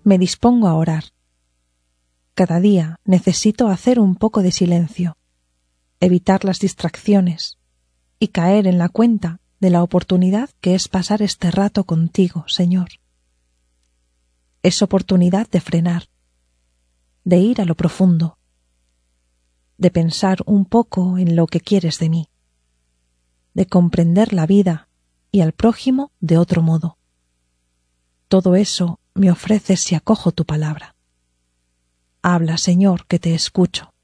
me dispongo a orar. Cada día necesito hacer un poco de silencio, evitar las distracciones y caer en la cuenta de la oportunidad que es pasar este rato contigo, Señor. Es oportunidad de frenar, de ir a lo profundo, de pensar un poco en lo que quieres de mí, de comprender la vida y al prójimo de otro modo. Todo eso me ofreces si acojo tu palabra. Habla, Señor, que te escucho.